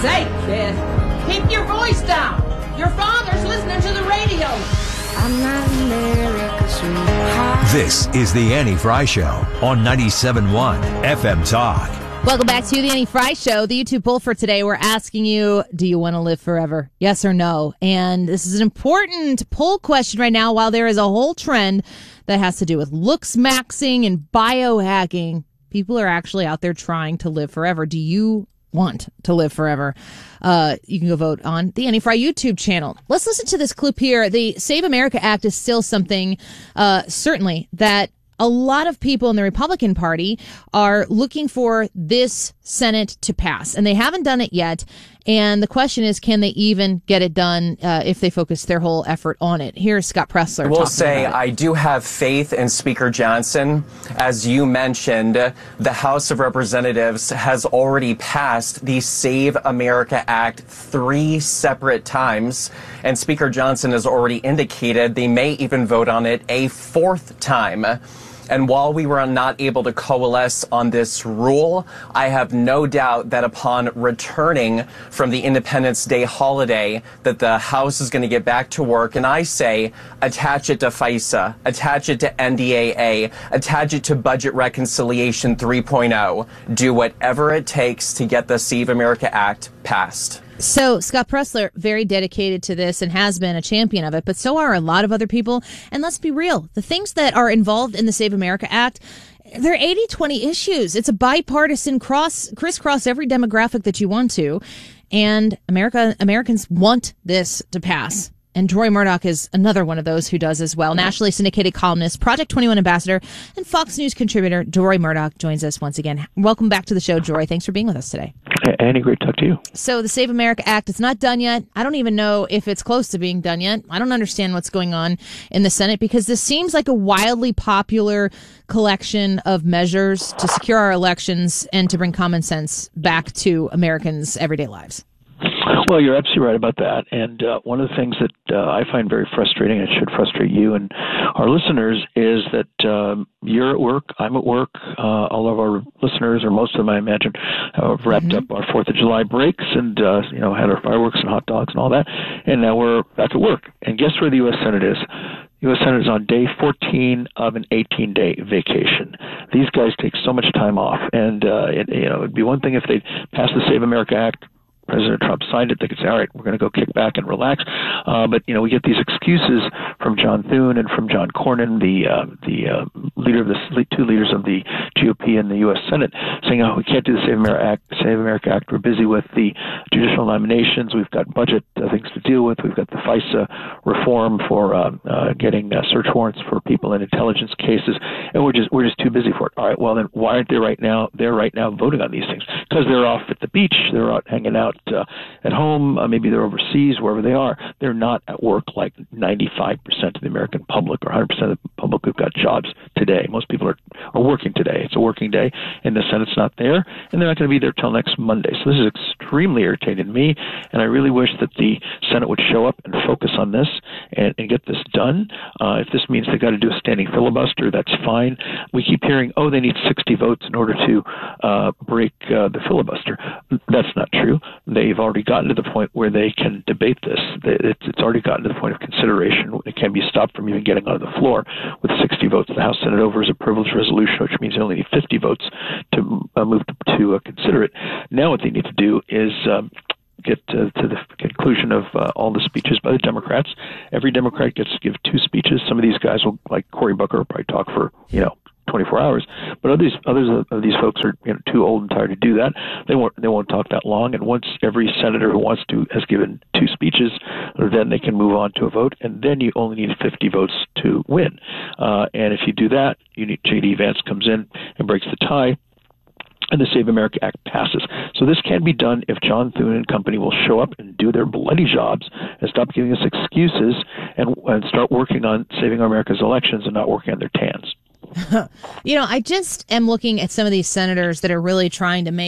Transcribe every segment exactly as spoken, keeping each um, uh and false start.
sake, kid. Keep your voice down. Your father's listening to the radio. I'm not America's sweetheart. This is the Annie Fry Show on ninety-seven point one F M Talk. Welcome back to the Annie Fry Show. The YouTube poll for today, we're asking you, do you want to live forever? Yes or no? And this is an important poll question right now, while there is a whole trend that has to do with looks maxing and biohacking. People are actually out there trying to live forever. Do you want to live forever? Uh, you can go vote on the Annie Fry YouTube channel. Let's listen to this clip here. The Save America Act is still something, uh, certainly, that a lot of people in the Republican Party are looking for this Senate to pass, and they haven't done it yet. And the question is, can they even get it done uh, if they focus their whole effort on it? Here's Scott Presler. I will say I do have faith in Speaker Johnson. As you mentioned, the House of Representatives has already passed the Save America Act three separate times, and Speaker Johnson has already indicated they may even vote on it a fourth time. And while we were not able to coalesce on this rule, I have no doubt that upon returning from the Independence Day holiday, that the House is going to get back to work. And I say, attach it to FISA, attach it to N D A A, attach it to Budget Reconciliation three point oh. Do whatever it takes to get the Save America Act passed. So Scott Presler, very dedicated to this and has been a champion of it, but so are a lot of other people. And let's be real, the things that are involved in the Save America Act, they're eighty twenty issues. It's a bipartisan cross, crisscross every demographic that you want to. And America, Americans want this to pass. And Droy Murdoch is another one of those who does as well. Nationally syndicated columnist, Project twenty-one ambassador, and Fox News contributor Droy Murdoch joins us once again. Welcome back to the show, Droy. Thanks for being with us today. Annie, great to talk to you. So the Save America Act, it's not done yet. I don't even know if it's close to being done yet. I don't understand what's going on in the Senate, because this seems like a wildly popular collection of measures to secure our elections and to bring common sense back to Americans' everyday lives. Well, you're absolutely right about that. And uh, one of the things that uh, I find very frustrating, and it should frustrate you and our listeners, is that um, you're at work, I'm at work, uh, all of our listeners, or most of them, I imagine, have wrapped mm-hmm. up our fourth of July breaks and, uh, you know, had our fireworks and hot dogs and all that. And now we're back at work. And guess where the U S Senate is? The U S Senate is on day fourteen of an eighteen-day vacation. These guys take so much time off. And, uh, it, you know, it'd be one thing if they passed the Save America Act, President Trump signed it, they could say, all right, we're going to go kick back and relax. Uh, but, you know, we get these excuses from John Thune and from John Cornyn, the uh, the uh, leader of the two leaders of the G O P and the U S Senate, saying, oh, we can't do the Save America Act. Save America Act. We're busy with the judicial nominations. We've got budget uh, things to deal with. We've got the FISA reform for uh, uh, getting uh, search warrants for people in intelligence cases, and we're just we're just too busy for it. All right, well then, why aren't they right now? They're right now voting on these things because they're off at the beach. They're out hanging out Uh, at home, uh, maybe they're overseas, wherever they are. They're not at work like ninety-five percent of the American public or one hundred percent of the public who've got jobs today. Most people are, are working today. It's a working day, and the Senate's not there, and they're not going to be there till next Monday. So this is extremely irritating to me, and I really wish that the Senate would show up and focus on this and, and get this done. Uh, if this means they've got to do a standing filibuster, that's fine. We keep hearing, oh, they need sixty votes in order to uh, break uh, the filibuster. That's not true. They've already gotten to the point where they can debate this. It's already gotten to the point of consideration. It can be stopped from even getting onto the floor with sixty votes. The House Senate over is a privileged resolution, which means they only need fifty votes to uh, move to, to uh, consider it. Now what they need to do is um, get to, to the conclusion of uh, all the speeches by the Democrats. Every Democrat gets to give two speeches. Some of these guys will, like Cory Booker, will probably talk for, you know, twenty-four hours, but others others of these folks are, you know, too old and tired to do that. They won't they won't talk that long. And once every senator who wants to has given two speeches, then they can move on to a vote. And then you only need fifty votes to win. Uh, and if you do that, you need J D Vance comes in and breaks the tie, and the Save America Act passes. So this can be done if John Thune and company will show up and do their bloody jobs and stop giving us excuses and, and start working on saving America's elections and not working on their tans. You know, I just am looking at some of these senators that are really trying to make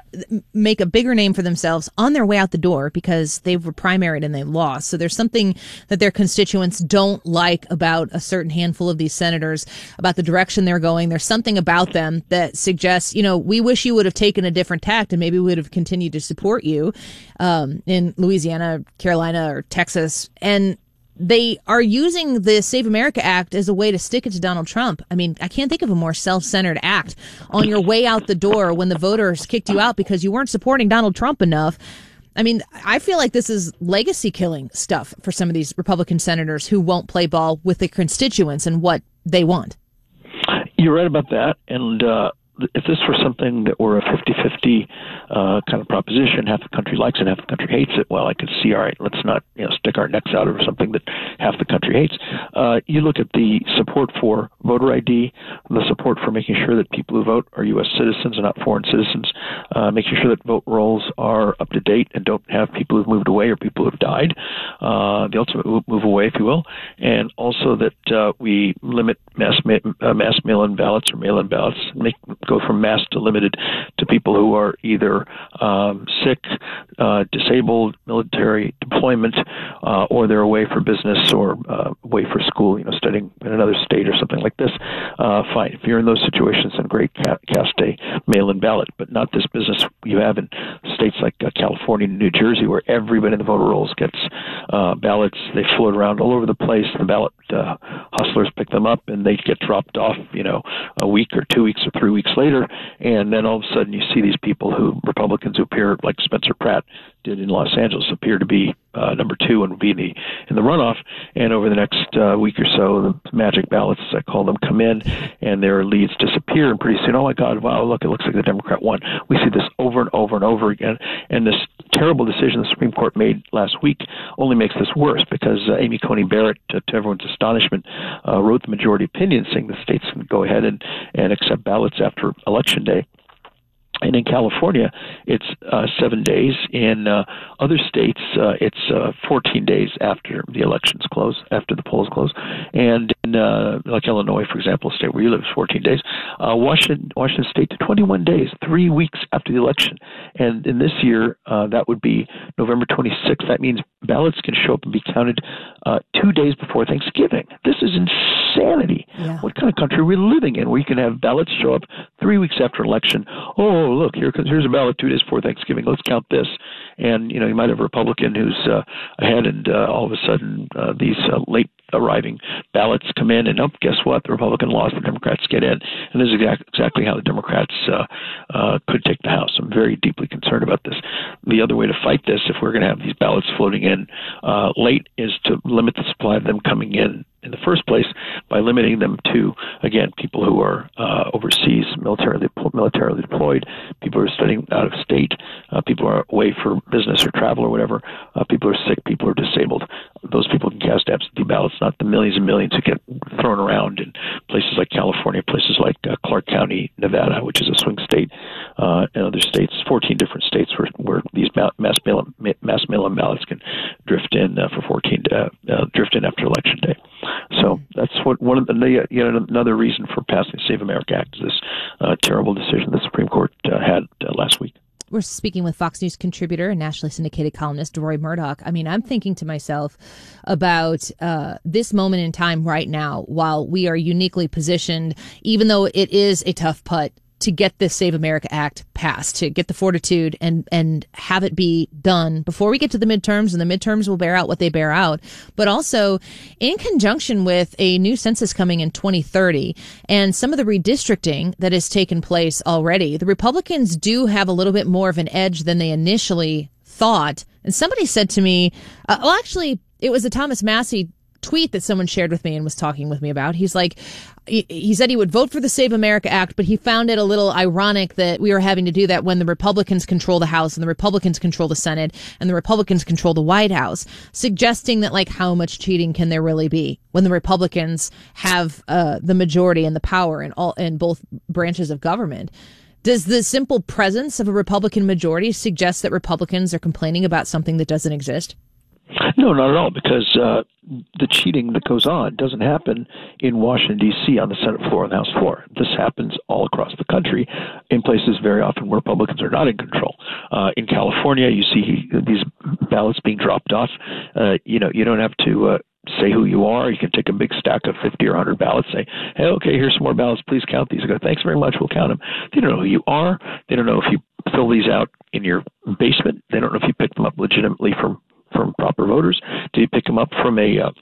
make a bigger name for themselves on their way out the door because they were primaried and they lost. So there's something that their constituents don't like about a certain handful of these senators, about the direction they're going. There's something about them that suggests, you know, we wish you would have taken a different tact and maybe we would have continued to support you um, in Louisiana, Carolina, or Texas. And they are using the Save America Act as a way to stick it to Donald Trump. I mean, I can't think of a more self-centered act on your way out the door when the voters kicked you out because you weren't supporting Donald Trump enough. I mean, I feel like this is legacy killing stuff for some of these Republican senators who won't play ball with their constituents and what they want. You're right about that. And, uh, if this were something that were a fifty-fifty uh, kind of proposition, half the country likes it, half the country hates it, well, I could see, all right, let's not you know stick our necks out over something that half the country hates. Uh, you look at the support for voter I D, the support for making sure that people who vote are U S citizens and not foreign citizens, uh, making sure that vote rolls are up to date and don't have people who've moved away or people who've died, uh, the ultimate move away, if you will, and also that uh, we limit mass ma- uh, mass mail-in ballots or mail-in ballots, make go from mass to limited to people who are either um, sick, uh, disabled, military deployment, uh, or they're away for business or uh, away for school, you know, studying in another state or something like this. Uh, fine. If you're in those situations, then great, cast a mail-in ballot, but not this business you have in states like uh, California and New Jersey, where everybody in the voter rolls gets uh, ballots. They float around all over the place. The ballot uh, hustlers pick them up, and they get dropped off, you know, a week or two weeks or three weeks later, and then all of a sudden you see these people who, Republicans who appear, like Spencer Pratt did in Los Angeles, appear to be uh, number two and be in the, in the runoff, and over the next uh, week or so, the magic ballots, I call them, come in, and their leads disappear, and pretty soon, oh my God, wow, look, it looks like the Democrat won. We see this over and over and over again, and this terrible decision the Supreme Court made last week only makes this worse, because uh, Amy Coney Barrett, uh, to everyone's astonishment, uh, wrote the majority opinion saying the states can go ahead and, and accept ballots after Election Day. And in California, it's uh, seven days. In uh, other states, uh, it's uh, fourteen days after the elections close, after the polls close. And in, uh, like Illinois, for example, a state where you live, is fourteen days. Uh, Washington, Washington State, to twenty-one days, three weeks after the election. And in this year, uh, that would be November twenty-sixth. That means ballots can show up and be counted uh, two days before Thanksgiving. This is insanity. Yeah. What kind of country are we living in where you can have ballots show up three weeks after election? Oh, look, here, here's a ballot two days before Thanksgiving. Let's count this. And, you know, you might have a Republican who's uh, ahead, and uh, all of a sudden uh, these uh, late arriving ballots come in, and, oh, guess what? The Republican lost, the Democrats get in. And this is exact, exactly how the Democrats uh, uh, could take the House. I'm very deeply concerned about this. The other way to fight this, if we're going to have these ballots floating in uh, late, is to limit the supply of them coming in in the first place by limiting them to, again, people who are uh, overseas, militarily militarily deployed, people who are studying out of state, uh, people who are away for business or travel or whatever, uh, people who are sick, people who are disabled. Those people can cast absentee ballots, not the millions and millions who get thrown around in places like California, places like uh, Clark County, Nevada, which is a swing state, uh, and other states, fourteen different states where, where these mass mail mass mail-in ballots can drift in uh, for fourteen uh, uh, drift in after Election Day. So that's what one of the you know, another reason for passing the Save America Act is this uh, terrible decision the Supreme Court uh, had uh, last week. We're speaking with Fox News contributor and nationally syndicated columnist Roy Murdoch. I mean, I'm thinking to myself about uh, this moment in time right now, while we are uniquely positioned, even though it is a tough putt to get this Save America Act passed, to get the fortitude and, and have it be done before we get to the midterms, and the midterms will bear out what they bear out, but also in conjunction with a new census coming in twenty thirty and some of the redistricting that has taken place already. The Republicans do have a little bit more of an edge than they initially thought. And somebody said to me, uh, well, actually, it was a Thomas Massie tweet that someone shared with me and was talking with me about. He's like, he, he said he would vote for the Save America Act, but he found it a little ironic that we were having to do that when the Republicans control the House and the Republicans control the Senate and the Republicans control the White House, suggesting that, like, how much cheating can there really be when the Republicans have uh, the majority and the power in all in both branches of government? Does the simple presence of a Republican majority suggest that Republicans are complaining about something that doesn't exist? No, not at all, because uh, the cheating that goes on doesn't happen in Washington, D C on the Senate floor and the House floor. This happens all across the country in places very often where Republicans are not in control. Uh, in California, you see these ballots being dropped off. Uh, you know, you don't have to uh, say who you are. You can take a big stack of fifty or one hundred ballots, say, hey, okay, here's some more ballots. Please count these. I go, thanks very much. We'll count them. They don't know who you are. They don't know if you fill these out in your basement. They don't know if you picked them up legitimately from from proper voters. Do you pick them up from a uh,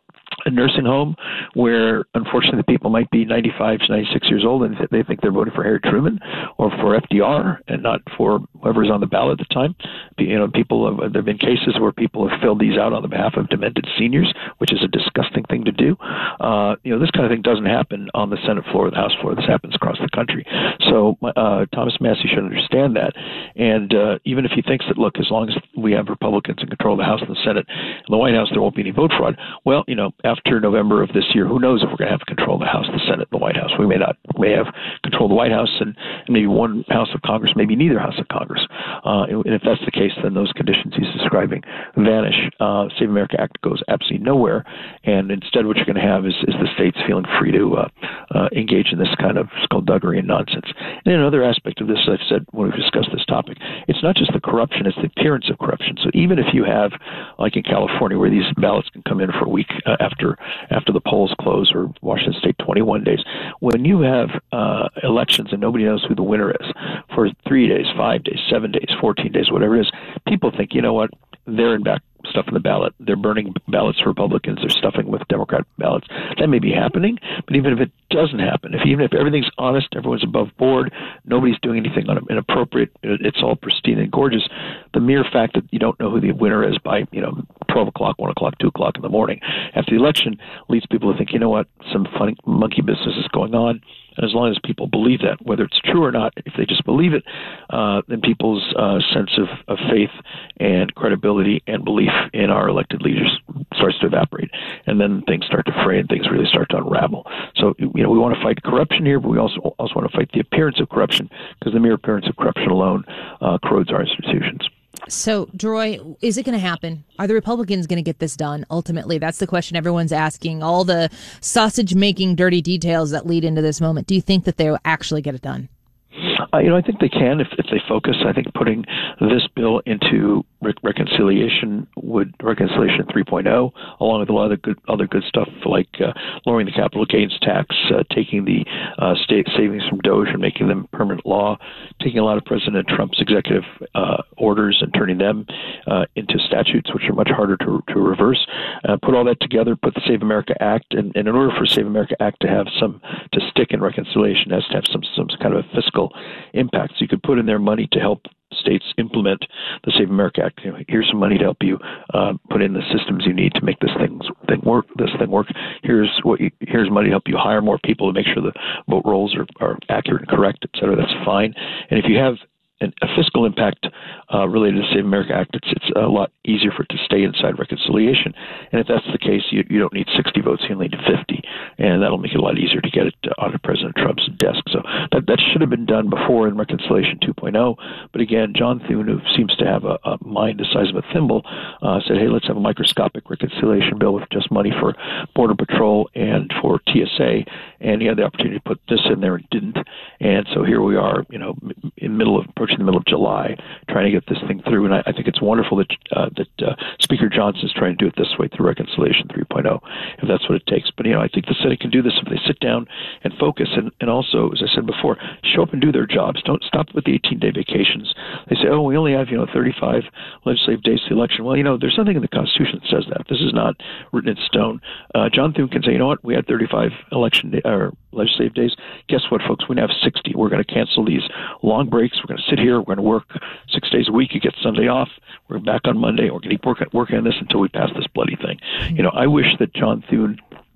a nursing home where, unfortunately, the people might be ninety-five to ninety-six years old and they think they're voting for Harry Truman or for F D R and not for whoever's on the ballot at the time? You know, people have, there have been cases where people have filled these out on the behalf of demented seniors, which is a disgusting thing to do. Uh, you know, this kind of thing doesn't happen on the Senate floor or the House floor. This happens across the country. So uh, Thomas Massie should understand that. And uh, even if he thinks that, look, as long as we have Republicans in control of the House and the Senate and the White House, there won't be any vote fraud. Well, you know, after November of this year, who knows if we're going to have control of the House, the Senate, and the White House. We may not. We may have control of the White House and, and maybe one House of Congress, maybe neither House of Congress. Uh, and if that's the case, then those conditions he's describing vanish. Uh, Save America Act goes absolutely nowhere. And instead what you're going to have is, is the states feeling free to uh, uh, engage in this kind of skullduggery and nonsense. And another aspect of this, as I've said when we've discussed this topic, it's not just the corruption, it's the appearance of corruption. So even if you have, like in California, where these ballots can come in for a week uh, after after the polls close, or Washington State, twenty-one days, when you have uh, elections and nobody knows who the winner is for three days, five days, seven days, fourteen days, whatever it is, people think, you know what, they're in back stuff in the ballot. They're burning ballots for Republicans. They're stuffing with Democrat ballots. That may be happening, but even if it doesn't happen, if even if everything's honest, everyone's above board, nobody's doing anything inappropriate, it's all pristine and gorgeous, the mere fact that you don't know who the winner is by, you know, twelve o'clock, one o'clock, two o'clock in the morning after the election leads people to think, you know what, some funny monkey business is going on. And as long as people believe that, whether it's true or not, if they just believe it, uh, then people's uh, sense of, of faith and credibility and belief in our elected leaders starts to evaporate. And then things start to fray and things really start to unravel. So, you know, we want to fight corruption here, but we also also want to fight the appearance of corruption, because the mere appearance of corruption alone uh, corrodes our institutions. So, Droy, is it going to happen? Are the Republicans going to get this done? Ultimately, that's the question everyone's asking. All the sausage-making dirty details that lead into this moment. Do you think that they'll actually get it done? Uh, you know, I think they can if, if they focus. I think putting this bill into re- reconciliation would reconciliation three point oh, along with a lot of good other good stuff like uh, lowering the capital gains tax, uh, taking the uh, state savings from Doge and making them permanent law, taking a lot of President Trump's executive uh, orders and turning them uh, into statutes, which are much harder to, to reverse. Uh, put all that together, put the Save America Act, and, and in order for Save America Act to have some to stick in reconciliation, it has to have some some kind of a fiscal impacts. You could put in there money to help states implement the Save America Act. You know, here's some money to help you uh, put in the systems you need to make this thing thing work. This thing work. Here's what. You, here's money to help you hire more people to make sure the vote rolls are, are accurate and correct, et cetera. That's fine. And if you have an, a fiscal impact uh, related to the Save America Act, it's it's a lot easier for it to stay inside reconciliation. And if that's the case, you, you don't need sixty votes, you only need fifty. And that'll make it a lot easier to get it uh, onto President Trump's desk. So that, that should have been done before in Reconciliation two point oh. But again, John Thune, who seems to have a, a mind the size of a thimble, uh, said, hey, let's have a microscopic reconciliation bill with just money for Border Patrol and for T S A. And he had the opportunity to put this in there and didn't. And so here we are, you know, in middle of approaching the middle of July, trying to get this thing through. And I, I think it's wonderful that uh, that uh, Speaker Johnson is trying to do it this way through Reconciliation three point oh, if that's what it takes. But, you know, I think the Senate can do this if they sit down and focus. And, and also, as I said before, show up and do their jobs. Don't stop with the eighteen-day vacations. They say, oh, we only have, you know, thirty-five legislative days to the election. Well, you know, there's nothing in the Constitution that says that. This is not written in stone. Uh, John Thune can say, you know what, we had thirty-five election day, or legislative days. Guess what, folks? We're going to have sixty. We're going to cancel these long breaks. We're going to sit here. We're going to work six days a week. You get Sunday off. We're back on Monday. We're going to keep working, working on this until we pass this bloody thing. Mm-hmm. You know, I wish that John Thune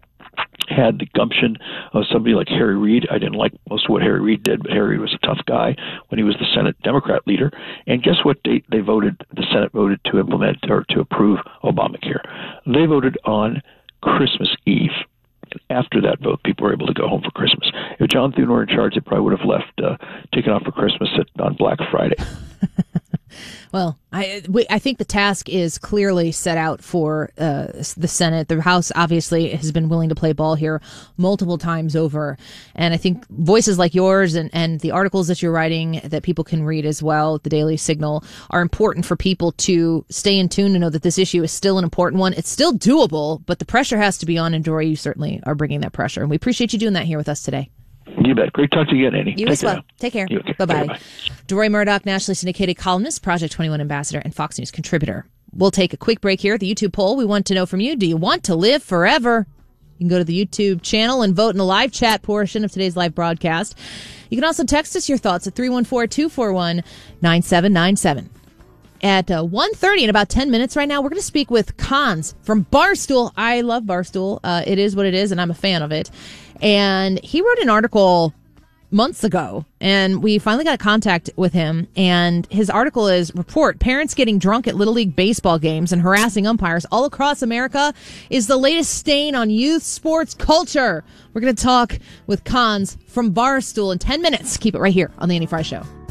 had the gumption of somebody like Harry Reid. I didn't like most of what Harry Reid did, but Harry was a tough guy when he was the Senate Democrat leader. And guess what date they voted, the Senate voted to implement or to approve Obamacare? They voted on Christmas Eve. After that vote, people were able to go home for Christmas. If John Thune were in charge, they probably would have left, uh, taken off for Christmas at, on Black Friday. Well, I we, I think the task is clearly set out for uh, the Senate. The House obviously has been willing to play ball here multiple times over. And I think voices like yours and, and the articles that you're writing that people can read as well at the Daily Signal are important for people to stay in tune to know that this issue is still an important one. It's still doable, but the pressure has to be on. And Dory, you certainly are bringing that pressure. And we appreciate you doing that here with us today. You bet. Great talk to you again, Annie. You Take as well. care. Take care. Okay. Bye-bye. Okay, bye. Dory Murdoch, nationally syndicated columnist, Project twenty-one ambassador, and Fox News contributor. We'll take a quick break here at the YouTube poll. We want to know from you, do you want to live forever? You can go to the YouTube channel and vote in the live chat portion of today's live broadcast. You can also text us your thoughts at three one four, two four one, nine seven nine seven. At uh, one thirty, in about ten minutes right now, we're going to speak with Cons from Barstool. I love Barstool. Uh, it is what it is, and I'm a fan of it. And he wrote an article months ago, and we finally got contact with him. And his article is, Report, Parents Getting Drunk at Little League Baseball Games and Harassing Umpires All Across America is the latest stain on youth sports culture. We're going to talk with Cons from Barstool in ten minutes. Keep it right here on The Annie Frey Show.